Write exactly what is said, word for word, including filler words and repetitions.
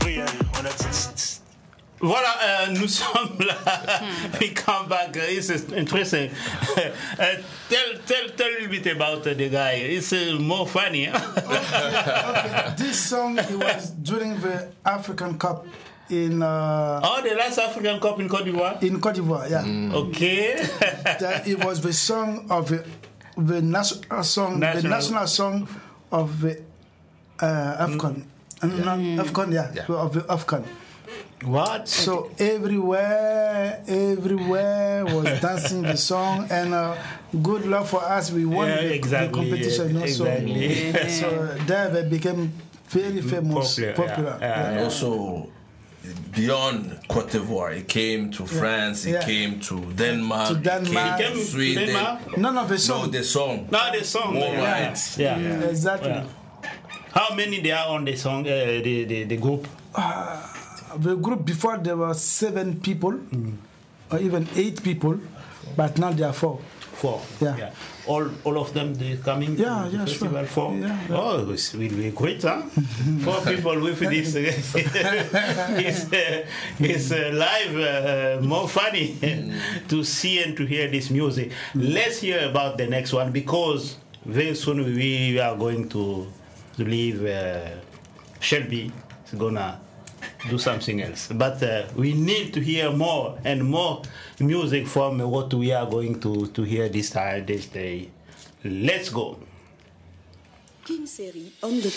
Oui, on a... Voilà, euh, nous sommes là. We come back. Uh, it's interesting. uh, tell, tell, tell a little bit about uh, the guy. It's uh, more funny. Huh? okay, okay. This song it was during the African Cup in. Uh, oh, the last African Cup in Côte d'Ivoire. In Côte d'Ivoire, yeah. Mm. Okay. that it was the song of the, the national song, national. the national song of the uh, Afcon. Mm. Yeah. Afcon, yeah, yeah. of the Afcon. What? So everywhere, everywhere was dancing the song, and uh, good luck for us. We won yeah, the, exactly, the competition. Yeah, exactly. So, so there they became very famous, popular. popular. Yeah, yeah, and yeah. also beyond Cote d'Ivoire, it came to France, yeah. it came to Denmark, to Denmark, it came to Sweden. Denmark? No, no, the song. No, the song. No, the song. More yeah. right. Yeah. yeah, yeah. exactly. Yeah. How many there are on the song? Uh, the, the the group. Uh, The group before there were seven people, mm. or even eight people, but now there are four. Four. Yeah. yeah. All all of them they coming yeah, to yeah, the festival. Sure. Four. Yeah, yeah. Oh, it will be great, huh? Four people with this. it's uh, it's uh, live uh, more funny to see and to hear this music. Let's hear about the next one because very soon we are going to to leave uh, Shelby. It's gonna do something else, but uh, we need to hear more and more music from what we are going to, to hear this time, this day. Let's go. King Serie on the